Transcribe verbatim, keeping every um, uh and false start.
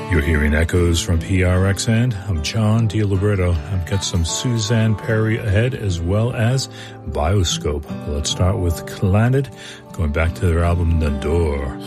You're hearing echoes from P R X, and I'm John DiLibretto. I've got some Suzanne Perry ahead as well as Bioscope. Let's start with Clannad, going back to their album Nador.